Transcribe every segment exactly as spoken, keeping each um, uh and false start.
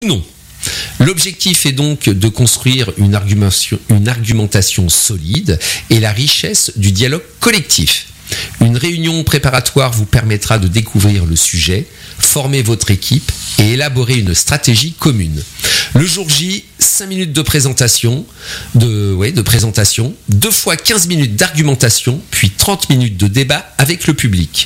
Non. L'objectif est donc de construire une argumentation, une argumentation solide et la richesse du dialogue collectif. Une réunion préparatoire vous permettra de découvrir le sujet, former votre équipe et élaborer une stratégie commune. Le jour J, cinq minutes de présentation, de, ouais, de présentation, deux fois quinze minutes d'argumentation, puis trente minutes de débat avec le public.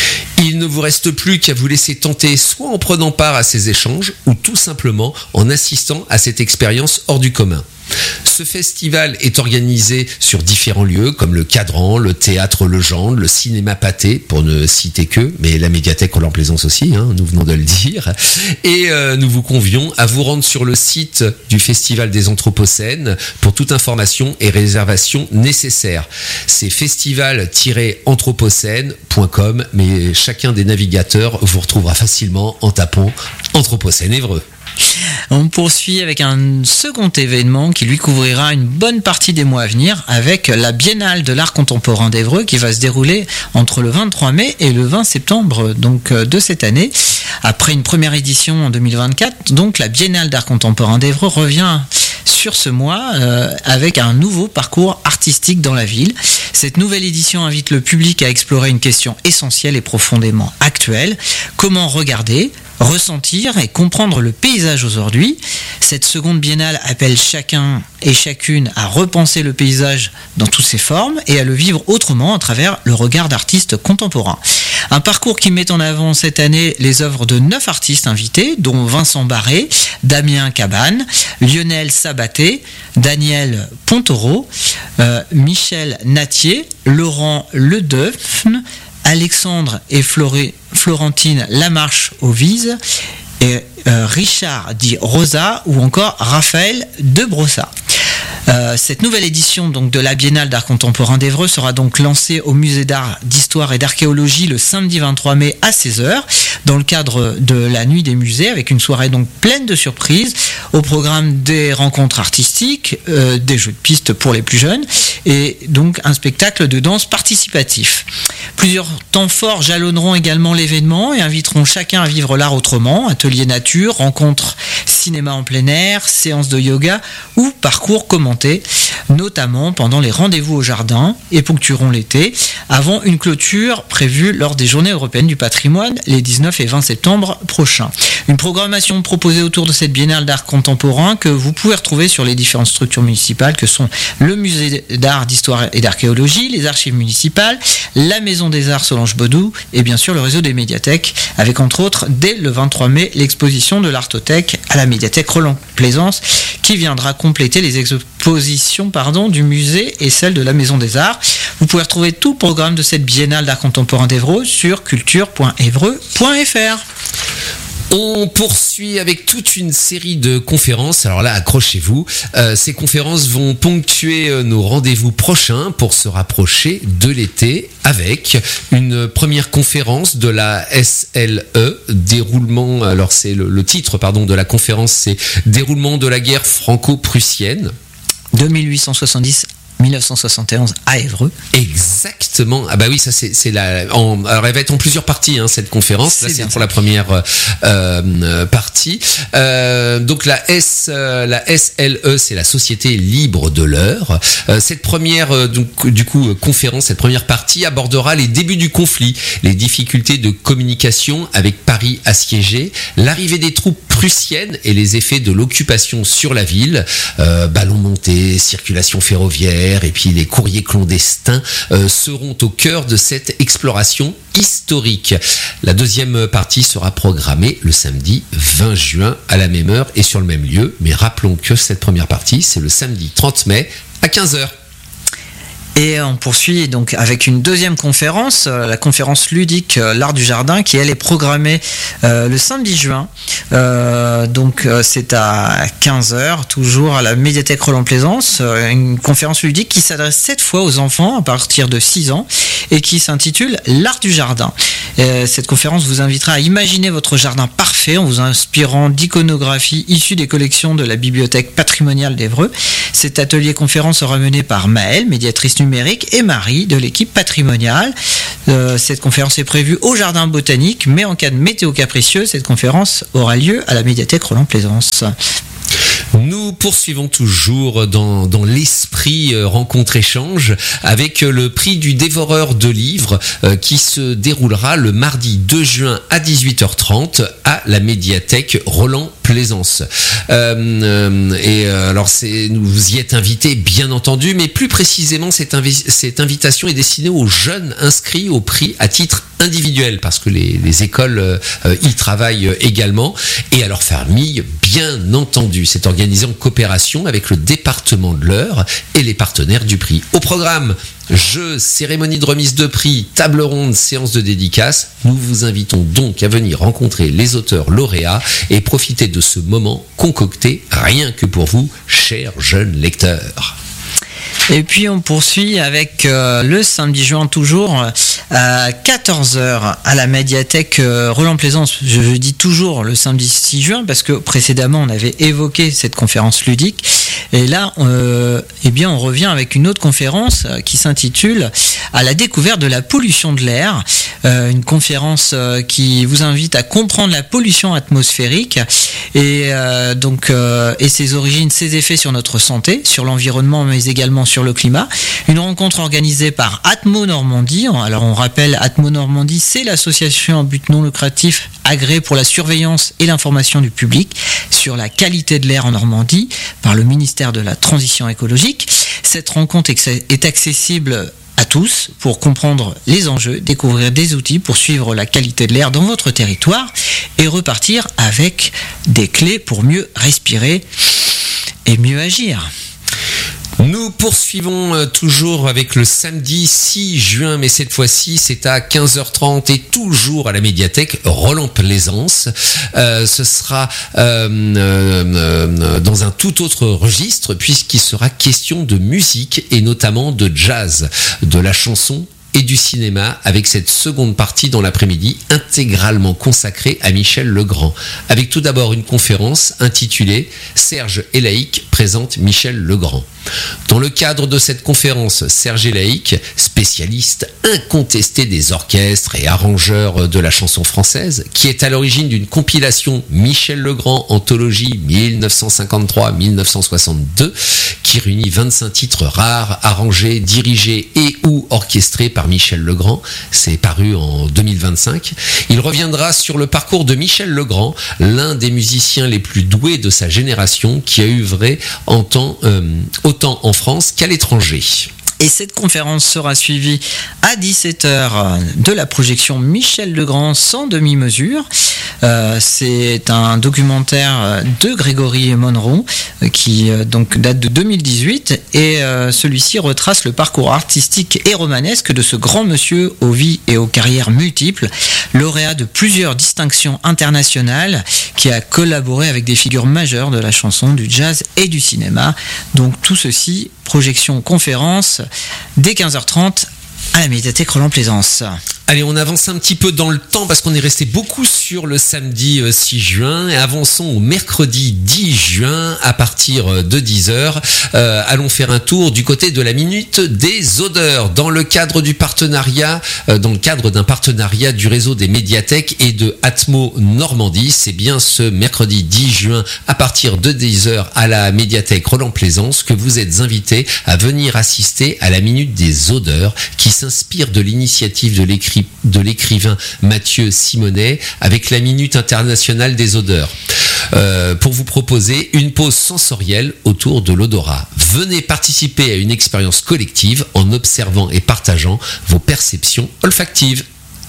Il ne vous reste plus qu'à vous laisser tenter soit en prenant part à ces échanges ou tout simplement en assistant à cette expérience hors du commun. Ce festival est organisé sur différents lieux comme le Cadran, le Théâtre Legendre, le Cinéma Pâté, pour ne citer que, mais la médiathèque Roland-Plaisance aussi, hein, nous venons de le dire. Et euh, nous vous convions à vous rendre sur le site du Festival des Anthropocènes pour toute information et réservation nécessaire. C'est festival tiret anthropocène point com, mais chacun des navigateurs vous retrouvera facilement en tapant Anthropocène Évreux. On poursuit avec un second événement qui lui couvrira une bonne partie des mois à venir avec la Biennale de l'Art Contemporain d'Évreux qui va se dérouler entre le vingt-trois mai et le vingt septembre donc, de cette année. Après une première édition en deux mille vingt-quatre, donc la Biennale d'Art Contemporain d'Évreux revient sur ce mois euh, avec un nouveau parcours artistique dans la ville. Cette nouvelle édition invite le public à explorer une question essentielle et profondément actuelle. Comment regarder, ressentir et comprendre le paysage aujourd'hui. Cette seconde biennale appelle chacun et chacune à repenser le paysage dans toutes ses formes et à le vivre autrement à travers le regard d'artistes contemporains. Un parcours qui met en avant cette année les œuvres de neuf artistes invités, dont Vincent Barré, Damien Cabane, Lionel Sabaté, Daniel Pontoro, euh, Michel Natier, Laurent Ledefne, Alexandre et Floré, Florentine Lamarche au Vise, et euh, Richard Di Rosa ou encore Raphaël de Brossa. Euh, cette nouvelle édition donc, de la Biennale d'Art Contemporain d'Évreux sera donc lancée au Musée d'Art, d'Histoire et d'Archéologie le samedi vingt-trois mai à seize heures dans le cadre de la Nuit des Musées avec une soirée donc pleine de surprises au programme des rencontres artistiques, euh, des jeux de piste pour les plus jeunes et donc un spectacle de danse participatif. Plusieurs temps forts jalonneront également l'événement et inviteront chacun à vivre l'art autrement, ateliers nature, rencontres cinéma en plein air, séances de yoga ou parcours commentés, notamment pendant les rendez-vous au jardin et ponctueront l'été, avant une clôture prévue lors des Journées européennes du patrimoine les dix-neuf et vingt septembre prochains. Une programmation proposée autour de cette biennale d'art contemporain que vous pouvez retrouver sur les différentes structures municipales que sont le Musée d'Art, d'Histoire et d'Archéologie, les Archives municipales, la Maison des Arts Solange Baudou et bien sûr le réseau des médiathèques avec entre autres dès le vingt-trois mai l'exposition de l'Artothèque à la médiathèque Roland-Plaisance qui viendra compléter les expositions pardon, du musée et celle de la Maison des Arts. Vous pouvez retrouver tout le programme de cette biennale d'art contemporain d'Évreux sur culture point évreux point f r. On poursuit avec toute une série de conférences. Alors là, accrochez-vous. Euh, ces conférences vont ponctuer euh, nos rendez-vous prochains pour se rapprocher de l'été avec une première conférence de la S L E, déroulement, alors c'est le, le titre pardon de la conférence, c'est Déroulement de la guerre franco-prussienne. de mille huit cent soixante-dix mille neuf cent soixante et onze à Évreux. Exactement. Ah bah oui, ça c'est, c'est la. En, alors elle va être en plusieurs parties hein, cette conférence. C'est Là c'est pour ça. La première euh, partie. Euh, donc la S, euh, la S L E, c'est la Société Libre de l'Eure. Euh, cette première euh, donc du coup conférence, cette première partie abordera les débuts du conflit, les difficultés de communication avec Paris assiégé, l'arrivée des troupes prussiennes et les effets de l'occupation sur la ville, euh, ballons montés, circulation ferroviaire. Et puis les courriers clandestins euh, seront au cœur de cette exploration historique. La deuxième partie sera programmée le samedi vingt juin à la même heure et sur le même lieu. Mais rappelons que cette première partie, c'est le samedi trente mai à quinze heures. Et on poursuit donc avec une deuxième conférence, la conférence ludique L'Art du Jardin, qui elle est programmée euh, le samedi juin. Euh, donc euh, c'est à quinze heures, toujours à la médiathèque Roland-Plaisance, euh, une conférence ludique qui s'adresse cette fois aux enfants à partir de six ans et qui s'intitule L'Art du Jardin. Euh, cette conférence vous invitera à imaginer votre jardin parfait en vous inspirant d'iconographie issue des collections de la bibliothèque patrimoniale d'Évreux. Cet atelier conférence sera mené par Maëlle, médiatrice numérique et Marie de l'équipe patrimoniale. Euh, cette conférence est prévue au Jardin botanique, mais en cas de météo capricieuse, cette conférence aura lieu à la médiathèque Roland-Plaisance. Nous poursuivons toujours dans, dans l'esprit euh, rencontre-échange avec euh, le prix du dévoreur de livres euh, qui se déroulera le mardi deux juin à dix-huit heures trente à la médiathèque Roland-Plaisance. Euh, euh, et euh, alors c'est, vous y êtes invités bien entendu, mais plus précisément cette, invi- cette invitation est destinée aux jeunes inscrits au prix à titre individuel parce que les, les écoles euh, y travaillent également et à leur famille bien entendu. C'est organisé en coopération avec le département de l'Eure et les partenaires du prix. Au programme, jeux, cérémonie de remise de prix, table ronde, séance de dédicace. Nous vous invitons donc à venir rencontrer les auteurs lauréats et profiter de ce moment concocté rien que pour vous, chers jeunes lecteurs. Et puis on poursuit avec euh, le samedi juin toujours à quatorze heures à la médiathèque euh, Roland-Plaisance. Je, je dis toujours le samedi six juin parce que précédemment on avait évoqué cette conférence ludique. Et là, euh, eh bien, on revient avec une autre conférence euh, qui s'intitule « À la découverte de la pollution de l'air euh, ». Une conférence euh, qui vous invite à comprendre la pollution atmosphérique et, euh, donc, euh, et ses origines, ses effets sur notre santé, sur l'environnement, mais également sur le climat. Une rencontre organisée par Atmo Normandie. Alors, on rappelle, Atmo Normandie, c'est l'association à but non lucratif agréée pour la surveillance et l'information du public sur la qualité de l'air en Normandie par le ministère de la Transition écologique. Cette rencontre est accessible à tous pour comprendre les enjeux, découvrir des outils pour suivre la qualité de l'air dans votre territoire et repartir avec des clés pour mieux respirer et mieux agir. Nous poursuivons toujours avec le samedi six juin, mais cette fois-ci c'est à quinze heures trente et toujours à la médiathèque Roland-Plaisance. Euh, ce sera euh, euh, dans un tout autre registre puisqu'il sera question de musique et notamment de jazz, de la chanson et du cinéma avec cette seconde partie dans l'après-midi intégralement consacrée à Michel Legrand. Avec tout d'abord une conférence intitulée « Serge Elaïque présente Michel Legrand ». Dans le cadre de cette conférence, Serge Elaïque, spécialiste incontesté des orchestres et arrangeur de la chanson française, qui est à l'origine d'une compilation Michel Legrand Anthologie dix-neuf cent cinquante-trois à dix-neuf cent soixante-deux, qui réunit vingt-cinq titres rares, arrangés, dirigés et ou orchestrés par Michel Legrand. C'est paru en deux mille vingt-cinq. Il reviendra sur le parcours de Michel Legrand, l'un des musiciens les plus doués de sa génération, qui a œuvré en temps, euh, autant en France qu'à l'étranger. Et cette conférence sera suivie à dix-sept heures de la projection Michel Legrand sans demi-mesure. Euh, c'est un documentaire de Grégory Monroe qui euh, donc date de deux mille dix-huit et euh, celui-ci retrace le parcours artistique et romanesque de ce grand monsieur aux vies et aux carrières multiples, lauréat de plusieurs distinctions internationales, qui a collaboré avec des figures majeures de la chanson, du jazz et du cinéma. Donc tout ceci, projection conférence dès quinze heures trente à la médiathèque Roland-Plaisance. Allez, on avance un petit peu dans le temps parce qu'on est resté beaucoup sur le samedi six juin et avançons au mercredi dix juin à partir de dix heures. Euh, allons faire un tour du côté de la Minute des Odeurs dans le cadre du partenariat, euh, dans le cadre d'un partenariat du réseau des médiathèques et de Atmo Normandie. C'est bien ce mercredi dix juin à partir de dix heures à la médiathèque Roland-Plaisance que vous êtes invités à venir assister à la Minute des Odeurs qui s'inspire de l'initiative de l'écrit de l'écrivain Mathieu Simonet avec la Minute internationale des odeurs euh, pour vous proposer une pause sensorielle autour de l'odorat. Venez participer à une expérience collective en observant et partageant vos perceptions olfactives.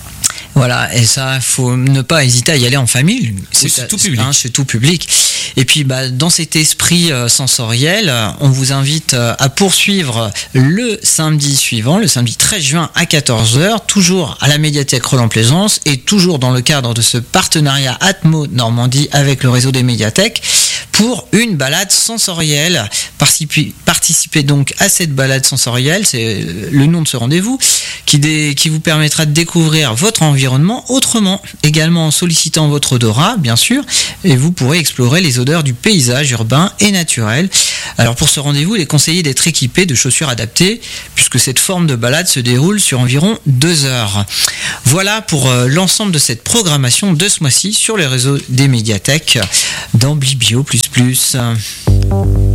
Voilà, et ça, faut ne pas hésiter à y aller en famille. C'est, c'est tout public. Hein, c'est tout public. Et puis, bah, dans cet esprit euh, sensoriel, on vous invite euh, à poursuivre le samedi suivant, le samedi treize juin à quatorze heures, toujours à la médiathèque Roland-Plaisance et toujours dans le cadre de ce partenariat Atmo Normandie avec le réseau des médiathèques, pour une balade sensorielle. Participez, participez donc à cette balade sensorielle, c'est le nom de ce rendez-vous, qui, dé, qui vous permettra de découvrir votre environnement autrement, également en sollicitant votre odorat, bien sûr, et vous pourrez explorer les odeurs du paysage urbain et naturel. Alors pour ce rendez-vous, il est conseillé d'être équipé de chaussures adaptées, puisque cette forme de balade se déroule sur environ deux heures. Voilà pour euh, l'ensemble de cette programmation de ce mois-ci sur les réseaux des médiathèques dans Biblio plus plus.